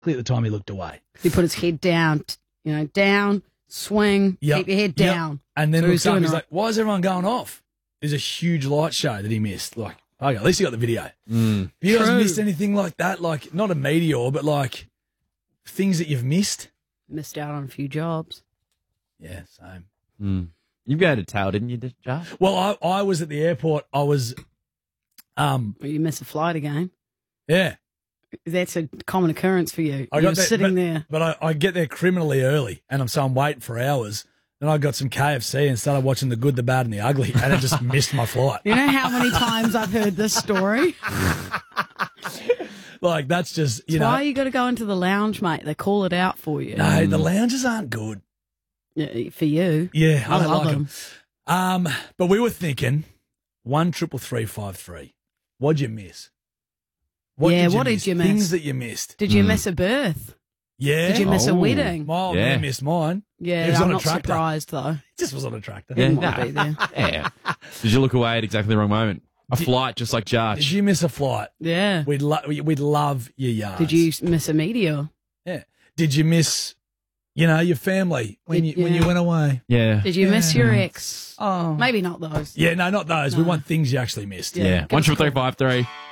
at the time he looked away. He put his head down, down, swing, keep your head down. And then So looks up and doing he's like, why is everyone going off? There's a huge light show that he missed. Like, okay, at least he got the video. Have you guys missed anything like that? Like, not a meteor, but like things that you've missed? Missed out on a few jobs. Yeah, same. You go to tail, didn't you, Josh? Well, I was at the airport. I was, You miss a flight again. yeah. That's a common occurrence for you. I You're got there, sitting but, there. But I get there criminally early, and I'm waiting for hours. Then I got some KFC and started watching The Good, the Bad, and the Ugly, and it just missed my flight. You know how many times I've heard this story? Like, that's just, That's why you got to go into the lounge, mate. They call it out for you. No, the lounges aren't good. Yeah, for you. Yeah, I don't love like them. But we were thinking 1-333-533. What'd you miss? What did you miss? Things that you missed. Did you miss a birth? Yeah. Did you miss a wedding? My old man missed mine. Yeah, He was I'm on a not tractor. surprised, though. It just was on a tractor. He didn't want to be there. Yeah. Did you look away at exactly the wrong moment? A flight, just like Josh. Did you miss a flight? Yeah. We'd love your yards. Did you miss a meteor? Yeah. Did you miss, your family when you went away? Yeah. Did you miss your ex? Oh. Maybe not those. Yeah, no, not those. We want things you actually missed. Yeah. 1-333-533.